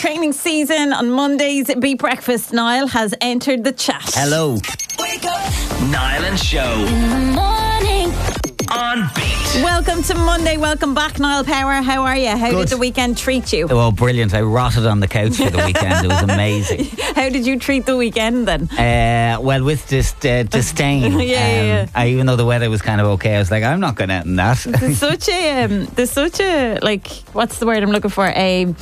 training season on Mondays. Beat Breakfast. Niall has entered the chat. Hello. Wake up. Niall and Show In the morning. on Beat. Welcome to Monday. Welcome back, Niall Power. How are you? How Good. did the weekend treat you? Oh, brilliant. I rotted on the couch for the weekend. It was amazing. How did you treat the weekend then? Well, with this disdain. Yeah. Even though the weather was kind of okay, I was like, I'm not going out in that. There's such a like, what's the word I'm looking for? A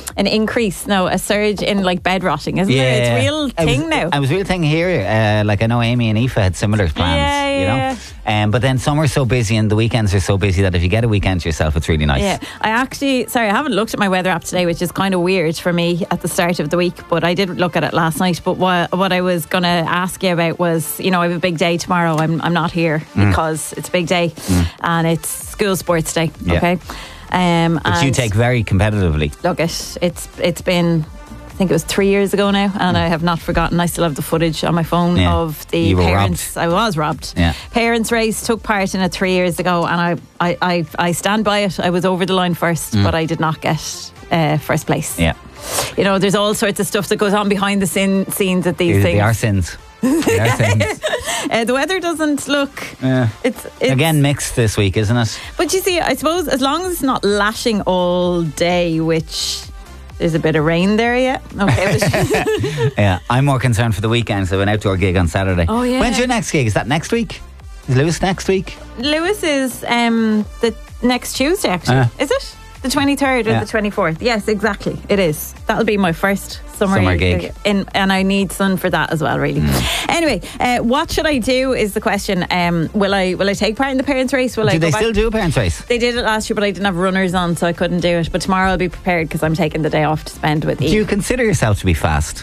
surge in like bed rotting, isn't there? It's a real thing now. It was a real thing here. Like I know Amy and Aoife had similar plans, you know. But then summer's so busy and the weekends are so busy that if you get a weekend to yourself, it's really nice. Yeah, I haven't looked at my weather app today, which is kind of weird for me at the start of the week, but I did look at it last night. But what I was going to ask you about was, I have a big day tomorrow. I'm not here because it's a big day and it's school sports day. Yeah. Okay. Which you take very competitively. Look, it's been, I think it was 3 years ago now, and I have not forgotten. I still have the footage on my phone of the You were parents. robbed. I was robbed. Yeah. Parents' race, took part in it 3 years ago, and I stand by it. I was over the line first, but I did not get first place. Yeah. There's all sorts of stuff that goes on behind the scenes at these things. They are sins. They are sins. The weather doesn't look. It's Again, mixed this week, isn't it? But you see, I suppose as long as it's not lashing all day, which there's a bit of rain there yet. Okay. Yeah, I'm more concerned for the weekend. So an outdoor gig on Saturday. Oh, yeah. When's your next gig? Is that next week? Is Lewis next week? Lewis is the next Tuesday, actually. Is it? The 23rd or Yeah. the 24th? Yes, exactly. It is. That'll be my first Summer gig. And I need sun for that as well, really. Anyway, what should I do is the question. Will I take part in the parents' race? Do they still do a parents' race? They did it last year, but I didn't have runners on, so I couldn't do it. But tomorrow I'll be prepared because I'm taking the day off to spend with Do Eve. you consider yourself to be fast?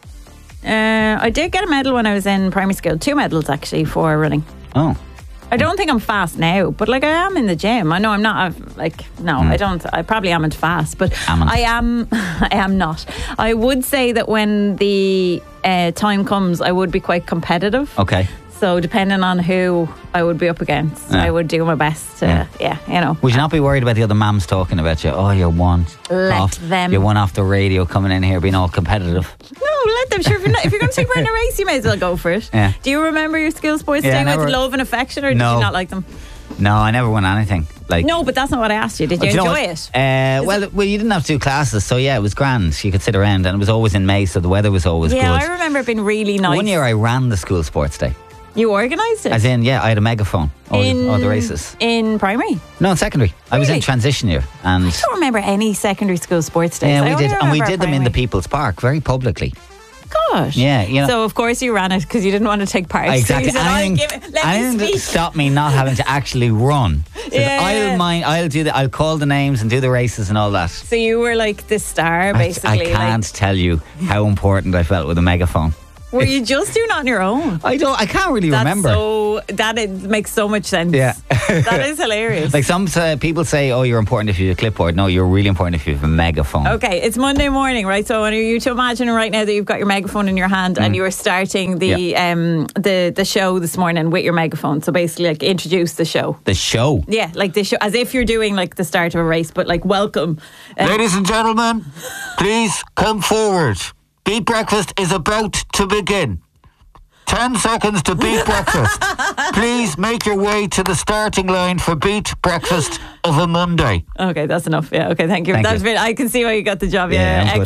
I did get a medal when I was in primary school. 2 medals, actually, for running. Oh. I don't think I'm fast now, but I am in the gym. I know I'm not I don't. I probably amn't fast, but I am not. I would say that when the time comes, I would be quite competitive. Okay. So depending on who I would be up against, I would do my best to, Would you not be worried about the other mums talking about you? Oh, you're one. Let them. You're one off the radio coming in here being all competitive. No, let them. Sure, if you're going to take part in a race, you may as well go for it. Yeah. Do you remember your school sports Yeah, day with love and affection, or did No. you not like them? No, I never won anything. No, but that's not what I asked you. Did you Do know enjoy what? it? Well, you didn't have to do classes, so yeah, it was grand. You could sit around, and it was always in May, so the weather was always Yeah, good. I remember it being really nice. One year I ran the school sports day. You organised it? As in, I had a megaphone. All the races. In primary? No, in secondary. I was in Really? transition year. And I don't remember any secondary school sports days. yeah, I we only did. And we remember did them in the primary. People's Park, very publicly. Gosh. Yeah, So, of course, you ran it because you didn't want to take part. Exactly. So you said, let me Anything speak. to stop me not having to actually run. So Yeah. I'll call the names and do the races and all that. So you were like the star, basically. I can't tell you how important I felt with a megaphone. Were you just doing it on your own? I can't really remember. Makes so much sense. Yeah. That is hilarious. Like some people say, oh, you're important if you have a clipboard. No, you're really important if you have a megaphone. Okay, it's Monday morning, right? So I want you to imagine right now that you've got your megaphone in your hand and you are starting the show this morning with your megaphone. So basically, like, introduce the show. The show? Yeah, like the show, as if you're doing like the start of a race, but like welcome. Ladies and gentlemen, please come forward. Beat Breakfast is about to begin. 10 seconds to Beat Breakfast. Please make your way to the starting line for Beat Breakfast of a Monday. Okay, that's enough. Yeah, okay, thank you. Thank you. I can see why you got the job. Yeah, I'm good.